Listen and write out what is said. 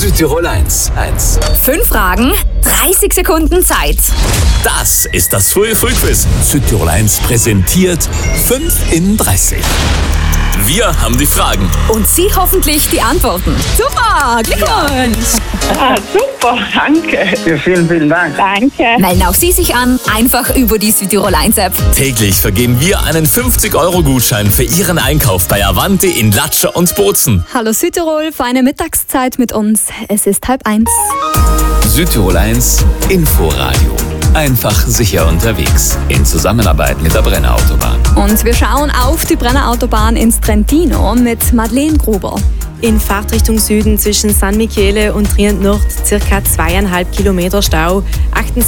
Südtirol 1. 5 Fragen, 30 Sekunden Zeit. Das ist das Früh-Früh-Quiz. Südtirol 1 präsentiert 5 in 30. Wir haben die Fragen. Und Sie hoffentlich die Antworten. Super, Glückwunsch! Super, danke. Ja, vielen Dank. Danke. Melden auch Sie sich an, einfach über die Südtirol 1 App. Täglich vergeben wir einen 50-Euro-Gutschein für Ihren Einkauf bei Avanti in Latscher und Bozen. Hallo Südtirol, für eine Mittagszeit mit uns. Es ist 12:30. Südtirol 1 Inforadio. Einfach sicher unterwegs. In Zusammenarbeit mit der Brenner Autobahn. Und wir schauen auf die Brenner Autobahn ins Trentino mit Madeleine Gruber. In Fahrtrichtung Süden zwischen San Michele und Trient Nord ca. 2,5 Kilometer Stau. Achten